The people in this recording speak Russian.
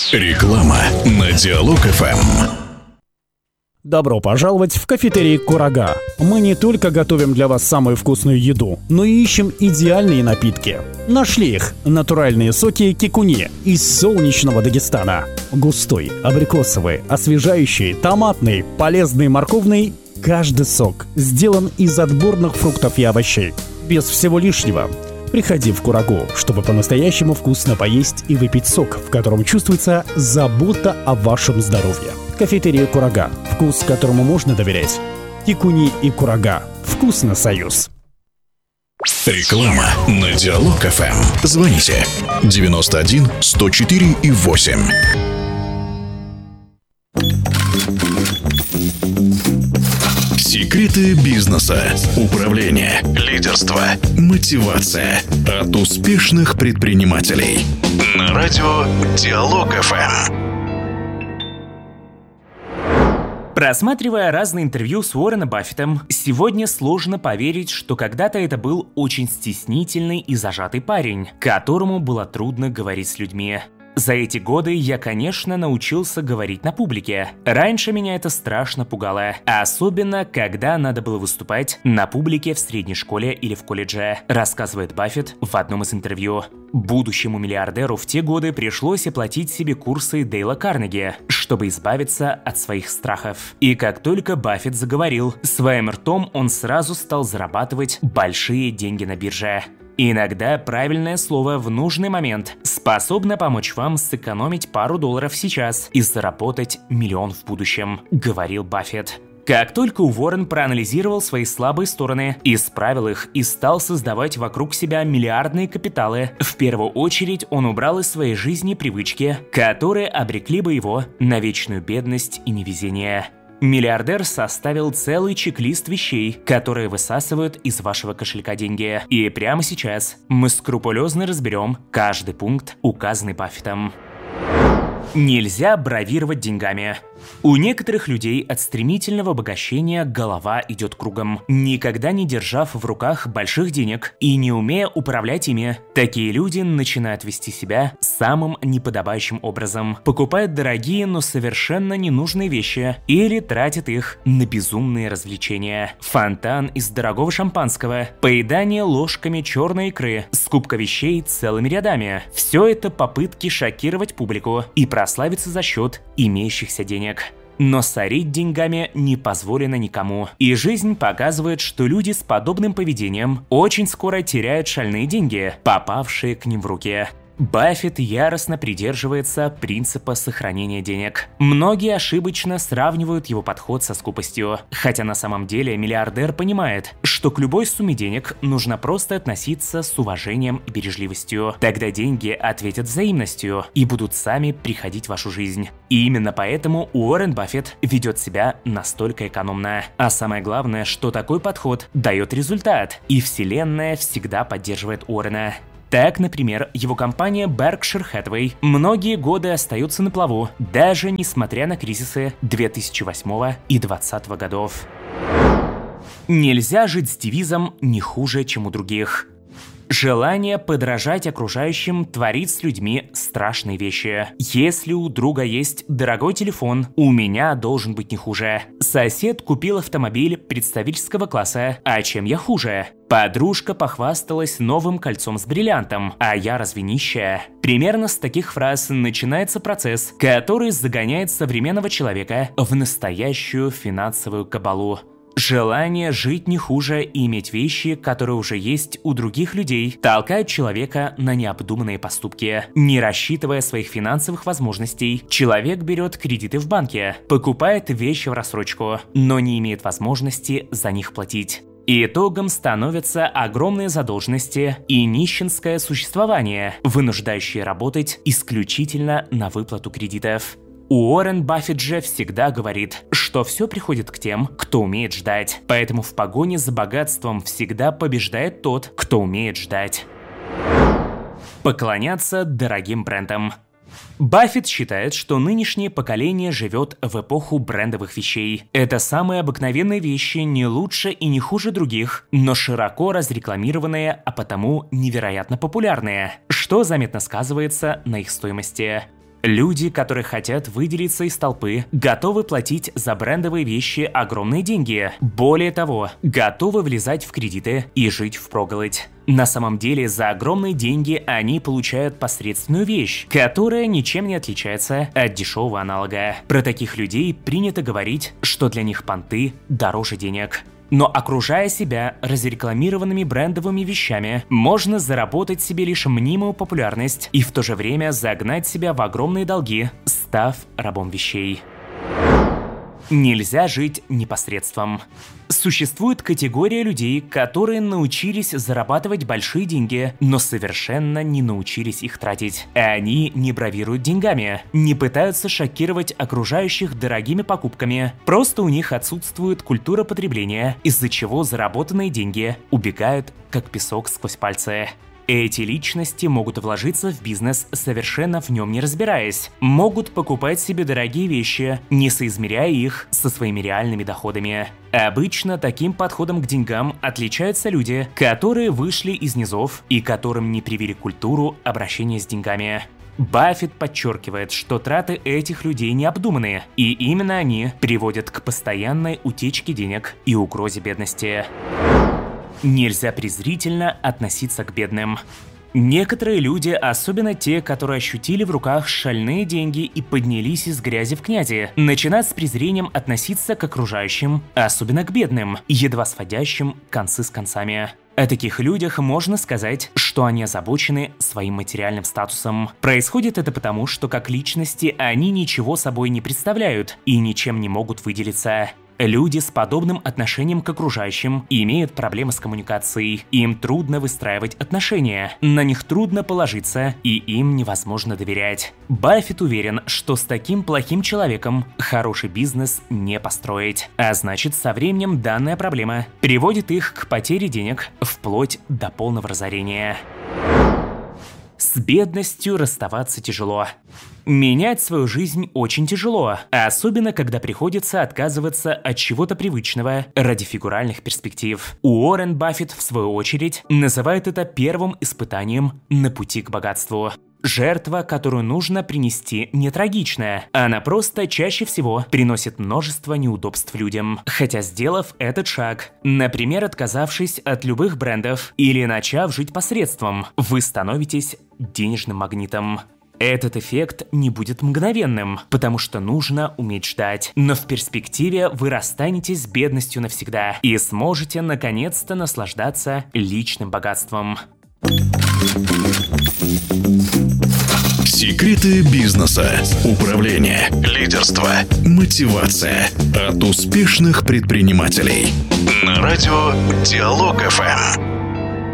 Реклама на Диалог ФМ. Добро пожаловать в кафетерий «Курага». Мы не только готовим для вас самую вкусную еду, но и ищем идеальные напитки. Нашли их – натуральные соки кикуни из солнечного Дагестана. Густой, абрикосовый, освежающий, томатный, полезный, морковный – каждый сок сделан из отборных фруктов и овощей. Без всего лишнего. Приходи в Курагу, чтобы по-настоящему вкусно поесть и выпить сок, в котором чувствуется забота о вашем здоровье. Кафетерия «Курага». Вкус, которому можно доверять. Кикуни и Курага. Вкусно, союз. Реклама на Диалог ФМ. Звоните 91 104 и 8. Секреты бизнеса, управления, лидерства, мотивация от успешных предпринимателей. На радио Диалог ФМ. Просматривая разные интервью с Уорреном Баффетом, сегодня сложно поверить, что когда-то это был очень стеснительный и зажатый парень, которому было трудно говорить с людьми. За эти годы я, конечно, научился говорить на публике. Раньше меня это страшно пугало, особенно когда надо было выступать на публике в средней школе или в колледже, рассказывает Баффет в одном из интервью. Будущему миллиардеру в те годы пришлось оплатить себе курсы Дейла Карнеги, чтобы избавиться от своих страхов. И как только Баффет заговорил, своим ртом он сразу стал зарабатывать большие деньги на бирже. Иногда правильное слово в нужный момент способно помочь вам сэкономить пару долларов сейчас и заработать миллион в будущем, говорил Баффет. Как только Уоррен проанализировал свои слабые стороны, исправил их и стал создавать вокруг себя миллиардные капиталы, в первую очередь он убрал из своей жизни привычки, которые обрекли бы его на вечную бедность и невезение. Миллиардер составил целый чек-лист вещей, которые высасывают из вашего кошелька деньги. И прямо сейчас мы скрупулезно разберем каждый пункт, указанный Баффетом. Нельзя бравировать деньгами. У некоторых людей от стремительного обогащения голова идет кругом, никогда не держав в руках больших денег и не умея управлять ими. Такие люди начинают вести себя самым неподобающим образом, покупают дорогие, но совершенно ненужные вещи или тратят их на безумные развлечения. Фонтан из дорогого шампанского, поедание ложками черной икры, скупка вещей целыми рядами – все это попытки шокировать публику и прославиться за счет имеющихся денег. Но сорить деньгами не позволено никому. И жизнь показывает, что люди с подобным поведением очень скоро теряют шальные деньги, попавшие к ним в руки. Баффет яростно придерживается принципа сохранения денег. Многие ошибочно сравнивают его подход со скупостью, хотя на самом деле миллиардер понимает, что к любой сумме денег нужно просто относиться с уважением и бережливостью. Тогда деньги ответят взаимностью и будут сами приходить в вашу жизнь. И именно поэтому Уоррен Баффет ведет себя настолько экономно. А самое главное, что такой подход дает результат, и вселенная всегда поддерживает Уоррена. Так, например, его компания Berkshire Hathaway многие годы остается на плаву, даже несмотря на кризисы 2008 и 2020 годов. Нельзя жить с девизом «не хуже, чем у других». Желание подражать окружающим творит с людьми страшные вещи. Если у друга есть дорогой телефон, у меня должен быть не хуже. Сосед купил автомобиль представительского класса, а чем я хуже? Подружка похвасталась новым кольцом с бриллиантом, а я разве нищая? Примерно с таких фраз начинается процесс, который загоняет современного человека в настоящую финансовую кабалу. Желание жить не хуже и иметь вещи, которые уже есть у других людей, толкает человека на необдуманные поступки. Не рассчитывая своих финансовых возможностей, человек берет кредиты в банке, покупает вещи в рассрочку, но не имеет возможности за них платить. И итогом становятся огромные задолженности и нищенское существование, вынуждающие работать исключительно на выплату кредитов. Уоррен Баффет же всегда говорит, что все приходит к тем, кто умеет ждать. Поэтому в погоне за богатством всегда побеждает тот, кто умеет ждать. Поклоняться дорогим брендам. Баффет считает, что нынешнее поколение живет в эпоху брендовых вещей. Это самые обыкновенные вещи, не лучше и не хуже других, но широко разрекламированные, а потому невероятно популярные, что заметно сказывается на их стоимости. Люди, которые хотят выделиться из толпы, готовы платить за брендовые вещи огромные деньги. Более того, готовы влезать в кредиты и жить впроголодь. На самом деле, за огромные деньги они получают посредственную вещь, которая ничем не отличается от дешевого аналога. Про таких людей принято говорить, что для них понты дороже денег. Но окружая себя разрекламированными брендовыми вещами, можно заработать себе лишь мнимую популярность и в то же время загнать себя в огромные долги, став рабом вещей. Нельзя жить непосредством. Существует категория людей, которые научились зарабатывать большие деньги, но совершенно не научились их тратить. И они не бравируют деньгами, не пытаются шокировать окружающих дорогими покупками. Просто у них отсутствует культура потребления, из-за чего заработанные деньги убегают, как песок сквозь пальцы. Эти личности могут вложиться в бизнес, совершенно в нем не разбираясь. Могут покупать себе дорогие вещи, не соизмеряя их со своими реальными доходами. Обычно таким подходом к деньгам отличаются люди, которые вышли из низов и которым не привили культуру обращения с деньгами. Баффет подчеркивает, что траты этих людей необдуманные, и именно они приводят к постоянной утечке денег и угрозе бедности. Нельзя презрительно относиться к бедным. Некоторые люди, особенно те, которые ощутили в руках шальные деньги и поднялись из грязи в князи, начинают с презрением относиться к окружающим, особенно к бедным, едва сводящим концы с концами. О таких людях можно сказать, что они озабочены своим материальным статусом. Происходит это потому, что как личности они ничего собой не представляют и ничем не могут выделиться. Люди с подобным отношением к окружающим имеют проблемы с коммуникацией. Им трудно выстраивать отношения, на них трудно положиться, и им невозможно доверять. Баффет уверен, что с таким плохим человеком хороший бизнес не построить. А значит, со временем данная проблема приводит их к потере денег, вплоть до полного разорения. С бедностью расставаться тяжело. Менять свою жизнь очень тяжело, особенно когда приходится отказываться от чего-то привычного ради фигуральных перспектив. Уоррен Баффет, в свою очередь, называет это первым испытанием на пути к богатству. Жертва, которую нужно принести, не трагичная. Она просто чаще всего приносит множество неудобств людям. Хотя сделав этот шаг, например, отказавшись от любых брендов или начав жить посредством, вы становитесь денежным магнитом. Этот эффект не будет мгновенным, потому что нужно уметь ждать. Но в перспективе вы расстанетесь с бедностью навсегда и сможете наконец-то наслаждаться личным богатством. Секреты бизнеса, управления, лидерства, мотивация от успешных предпринимателей. На радио Диалог ФМ.